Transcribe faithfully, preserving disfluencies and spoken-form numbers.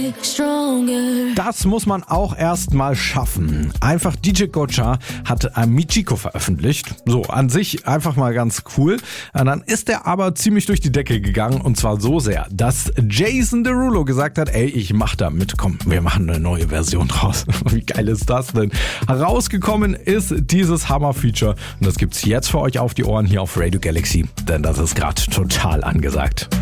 Das muss man auch erst mal schaffen. Einfach D J Gotcha hat Michiko veröffentlicht. So, an sich einfach mal ganz cool. Und dann ist er aber ziemlich durch die Decke gegangen. Und zwar so sehr, dass Jason Derulo gesagt hat, ey, ich mach da mit. Komm, wir machen eine neue Version draus. Wie geil ist das denn? Herausgekommen ist dieses Hammer-Feature. Und das gibt's jetzt für euch auf die Ohren hier auf Radio Galaxy. Denn das ist gerade total angesagt.